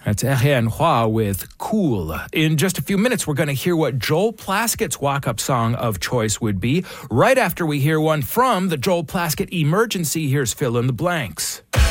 That's Ariane Hua with Cool. In just a few minutes, we're going to hear what Joel Plaskett's walk-up song of choice would be. Right after we hear one from the Joel Plaskett Emergency, here's Fill in the Blanks.